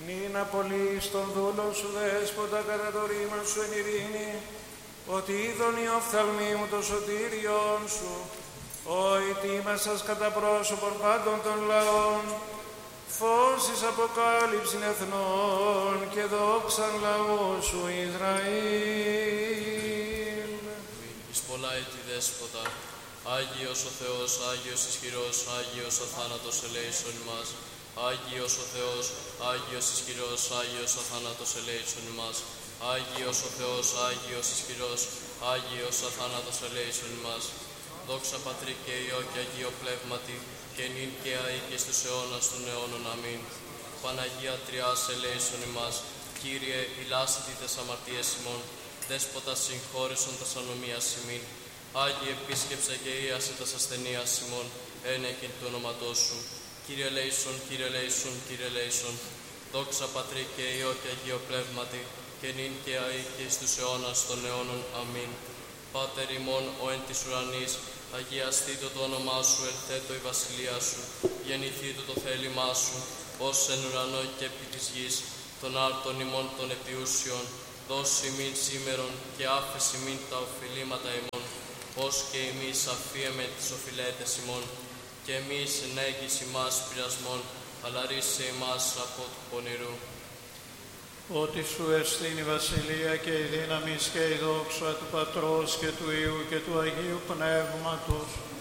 Νυν απολύεις τον δούλο σου, δέσποτα, κατά το ρήμα σου εν ειρήνη, ότι είδον η οφθαλμή μου το σωτήριον σου, ο ετοίμασας κατά πρόσωπον πάντων των λαών, φως εις αποκάλυψην εθνών και δόξαν λαού σου Ισραήλ. Εις πολλά έτη δέσποτα, Άγιος ο Θεός, Άγιος ισχυρός, Άγιος αθάνατος ελέησον ημάς. Άγιος ο Θεός, Άγιος ισχυρός, Άγιος αθάνατος ελέησον ημάς. Άγιος ο Θεός, Άγιος ισχυρός, Άγιος αθάνατος ελέησον ημάς. Δόξα Πατρί και Υιό και Αγίο Πνεύματι, και νυν και αεί και στους αιώνας των αιώνων. Αμήν. Παναγία Τριάς ελέησον ημάς. Κύριε, ηλάστη τες αμαρτίες ημών. Δέσποτα συγχώρησον τας ανομίας ημίν. Άγιε επίσκεψε και ίασε τας ασθενείας ημών. Ένεκεν του όνοματός σου. Κύριε λέησον, Κύριε λέησον, Κύριε λέησον. Δόξα Πατρί και Υιό και Αγίο Πνεύματι, και νυν και αεί και στους αιώνας των αιώνων. Αμήν. Πάτερ ημών, ο εν της ουρανής, αγιαστήτω το όνομά σου, ελθέτω η βασιλεία σου, γεννηθήτω το θέλημά σου, ως εν ουρανό και επί της γης, των άρτων ημών των επιούσιων, δώσει ημίν σήμερον και άφεση ημίν τα οφειλήματα ημών, ως και εμείς αφίεμε τις οφειλέτες ημών, και εμείς ενέγγις ημάς πειρασμών, αλλά ρίσε ημάς από του πονηρού. Ότι σου εστίν η βασιλεία και η δύναμις και η δόξα του Πατρός και του Υιού και του Αγίου Πνεύματος,